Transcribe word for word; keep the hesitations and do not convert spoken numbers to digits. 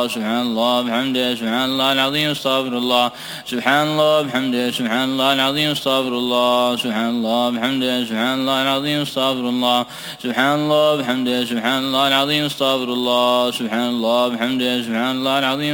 سبحان الله بحمده سبحان الله العظيم استغفر الله سبحان الله بحمده سبحان الله العظيم استغفر الله سبحان الله بحمده سبحان الله العظيم استغفر الله سبحان الله بحمده سبحان الله العظيم استغفر الله سبحان الله بحمده سبحان الله العظيم